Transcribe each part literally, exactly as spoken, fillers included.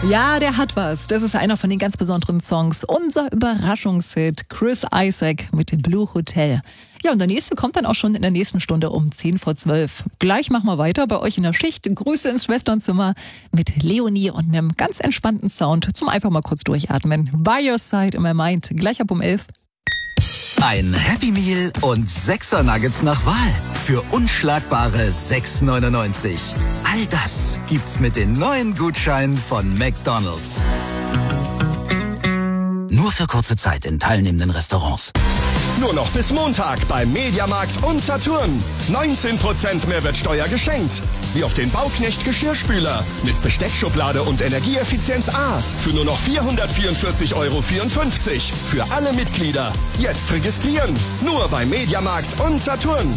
Ja, der hat was. Das ist einer von den ganz besonderen Songs. Unser Überraschungshit, Chris Isaak mit dem Blue Hotel. Ja, und der nächste kommt dann auch schon in der nächsten Stunde um zehn vor zwölf. Gleich machen wir weiter bei euch in der Schicht. Grüße ins Schwesternzimmer mit Leonie und einem ganz entspannten Sound zum einfach mal kurz durchatmen. By your side in my mind. Gleich ab um elf. Ein Happy Meal und Sechser Nuggets nach Wahl für unschlagbare sechs neunundneunzig. All das gibt's mit den neuen Gutscheinen von McDonald's. Nur für kurze Zeit in teilnehmenden Restaurants. Nur noch bis Montag beim Mediamarkt und Saturn. neunzehn Prozent Mehrwertsteuer geschenkt. Wie auf den Bauknecht Geschirrspüler mit Besteckschublade und Energieeffizienz A für nur noch vierhundertvierundvierzig Euro vierundfünfzig. Für alle Mitglieder. Jetzt registrieren. Nur beim Mediamarkt und Saturn.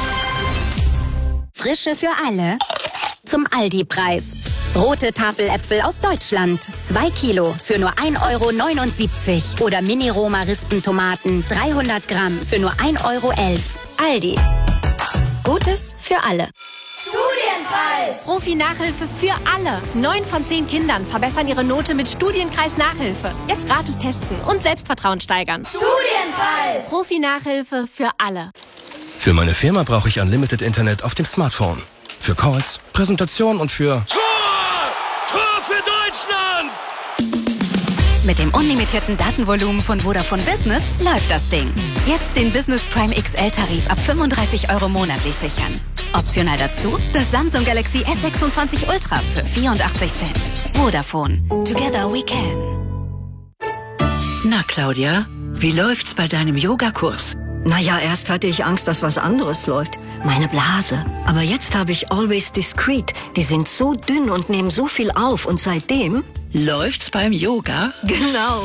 Frische für alle. Zum Aldi-Preis. Rote Tafeläpfel aus Deutschland. zwei Kilo für nur ein Euro neunundsiebzig. Oder Mini-Roma-Rispentomaten dreihundert Gramm für nur ein Euro elf. Aldi. Gutes für alle. Studienkreis! Profi-Nachhilfe für alle. Neun von zehn Kindern verbessern ihre Note mit Studienkreis-Nachhilfe. Jetzt gratis testen und Selbstvertrauen steigern. Studienkreis! Profi-Nachhilfe für alle. Für meine Firma brauche ich Unlimited Internet auf dem Smartphone. Für Calls, Präsentation und für... Tor für Deutschland! Mit dem unlimitierten Datenvolumen von Vodafone Business läuft das Ding. Jetzt den Business Prime X L-Tarif ab fünfunddreißig Euro monatlich sichern. Optional dazu das Samsung Galaxy S sechsundzwanzig Ultra für vierundachtzig Cent. Vodafone. Together we can. Na, Claudia, wie läuft's bei deinem Yogakurs? Naja, erst hatte ich Angst, dass was anderes läuft. Meine Blase. Aber jetzt habe ich Always Discreet. Die sind so dünn und nehmen so viel auf. Und seitdem... Läuft's beim Yoga? Genau.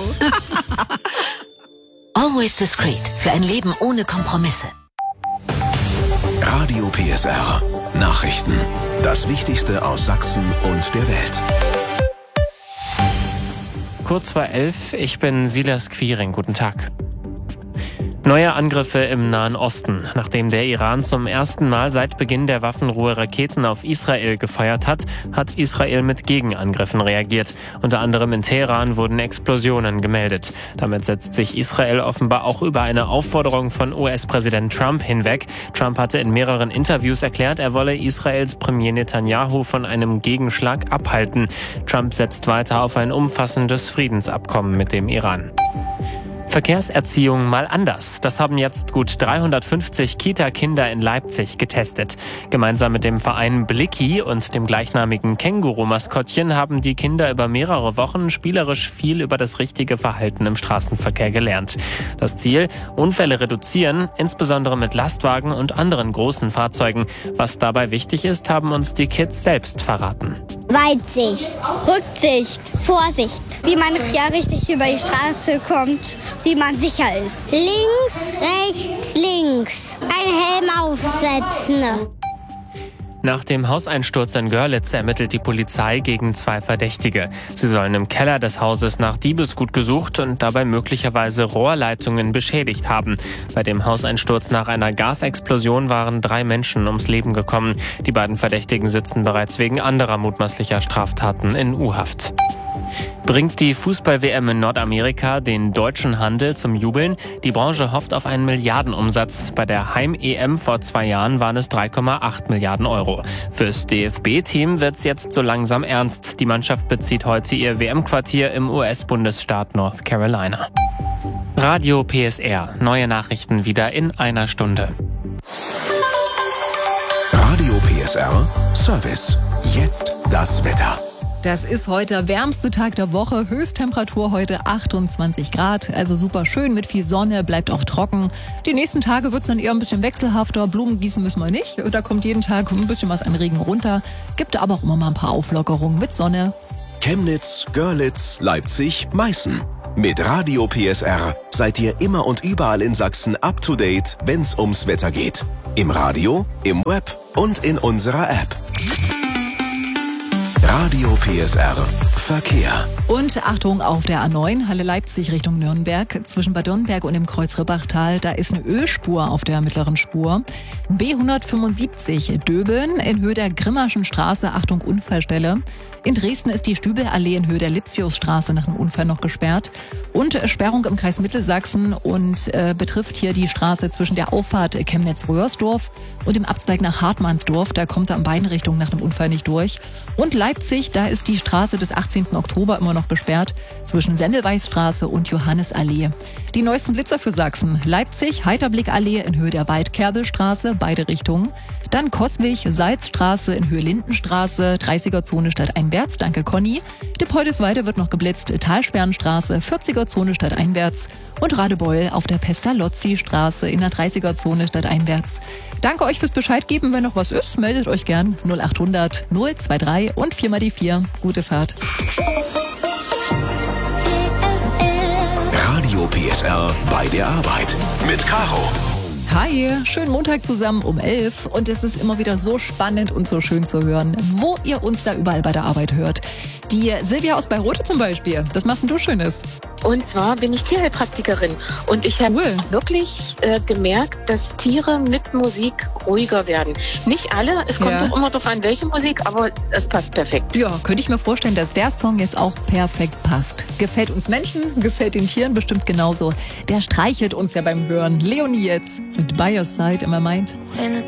Always Discreet. Für ein Leben ohne Kompromisse. Radio P S R. Nachrichten. Das Wichtigste aus Sachsen und der Welt. Kurz vor elf, ich bin Silas Quiring. Guten Tag. Neue Angriffe im Nahen Osten. Nachdem der Iran zum ersten Mal seit Beginn der Waffenruhe Raketen auf Israel gefeuert hat, hat Israel mit Gegenangriffen reagiert. Unter anderem in Teheran wurden Explosionen gemeldet. Damit setzt sich Israel offenbar auch über eine Aufforderung von U S-Präsident Trump hinweg. Trump hatte in mehreren Interviews erklärt, er wolle Israels Premier Netanyahu von einem Gegenschlag abhalten. Trump setzt weiter auf ein umfassendes Friedensabkommen mit dem Iran. Verkehrserziehung mal anders. Das haben jetzt gut dreihundertfünfzig Kita-Kinder in Leipzig getestet. Gemeinsam mit dem Verein Blicki und dem gleichnamigen Känguru-Maskottchen haben die Kinder über mehrere Wochen spielerisch viel über das richtige Verhalten im Straßenverkehr gelernt. Das Ziel? Unfälle reduzieren, insbesondere mit Lastwagen und anderen großen Fahrzeugen. Was dabei wichtig ist, haben uns die Kids selbst verraten. Weitsicht, Rücksicht, Vorsicht, wie man ja richtig über die Straße kommt, wie man sicher ist. Links, rechts, links. Einen Helm aufsetzen. Nach dem Hauseinsturz in Görlitz ermittelt die Polizei gegen zwei Verdächtige. Sie sollen im Keller des Hauses nach Diebesgut gesucht und dabei möglicherweise Rohrleitungen beschädigt haben. Bei dem Hauseinsturz nach einer Gasexplosion waren drei Menschen ums Leben gekommen. Die beiden Verdächtigen sitzen bereits wegen anderer mutmaßlicher Straftaten in U-Haft. Bringt die Fußball-W M in Nordamerika den deutschen Handel zum Jubeln? Die Branche hofft auf einen Milliardenumsatz. Bei der Heim-E M vor zwei Jahren waren es drei Komma acht Milliarden Euro. Fürs D F B-Team wird's jetzt so langsam ernst. Die Mannschaft bezieht heute ihr W M-Quartier im U S-Bundesstaat North Carolina. Radio P S R. Neue Nachrichten wieder in einer Stunde. Radio P S R Service. Jetzt das Wetter. Das ist heute der wärmste Tag der Woche. Höchsttemperatur heute achtundzwanzig Grad. Also super schön mit viel Sonne, bleibt auch trocken. Die nächsten Tage wird es dann eher ein bisschen wechselhafter. Blumen gießen müssen wir nicht. Da kommt jeden Tag ein bisschen was an Regen runter. Gibt aber auch immer mal ein paar Auflockerungen mit Sonne. Chemnitz, Görlitz, Leipzig, Meißen. Mit Radio P S R seid ihr immer und überall in Sachsen up to date, wenn's ums Wetter geht. Im Radio, im Web und in unserer App. Radio P S R Verkehr. Und Achtung auf der A neun, Halle Leipzig Richtung Nürnberg. Zwischen Bad Donnenberg und dem Kreuz Ribbachtal, da ist eine Ölspur auf der mittleren Spur. B hundertfünfundsiebzig Döbeln in Höhe der Grimmaschen Straße, Achtung Unfallstelle. In Dresden ist die Stübelallee in Höhe der Lipsiusstraße nach einem Unfall noch gesperrt. Und Sperrung im Kreis Mittelsachsen und äh, betrifft hier die Straße zwischen der Auffahrt Chemnitz-Röhrsdorf und dem Abzweig nach Hartmannsdorf. Da kommt er in beiden Richtungen nach dem Unfall nicht durch. Und Leipzig, da ist die Straße des achtzehnten Oktober immer noch gesperrt zwischen Semmelweisstraße und Johannesallee. Die neuesten Blitzer für Sachsen. Leipzig, Heiterblickallee in Höhe der Waldkerbelstraße, beide Richtungen. Dann Coswig, Salzstraße in Höhe Lindenstraße, dreißiger-Zone stadteinwärts, danke Conny. Depoldesweide wird noch geblitzt, Talsperrenstraße, vierziger-Zone stadteinwärts und Radebeul auf der Pestalozzi-Straße in der dreißiger-Zone stadteinwärts. Danke euch fürs Bescheid geben, wenn noch was ist, meldet euch gern null achthundert null zweiundzwanzig und vier mal die vier. Gute Fahrt. Radio P S R bei der Arbeit mit Caro. Hi, schönen Montag zusammen um elf und es ist immer wieder so spannend und so schön zu hören, wo ihr uns da überall bei der Arbeit hört. Die Silvia aus Bayrote zum Beispiel, das machst denn du Schönes? Und zwar bin ich Tierheilpraktikerin und ich habe cool. wirklich äh, gemerkt, dass Tiere mit Musik ruhiger werden. Nicht alle, es kommt ja. doch immer darauf an, welche Musik, aber es passt perfekt. Ja, könnte ich mir vorstellen, dass der Song jetzt auch perfekt passt. Gefällt uns Menschen, gefällt den Tieren bestimmt genauso. Der streichelt uns ja beim Hören. Leonie jetzt mit By Your Side, immer meint.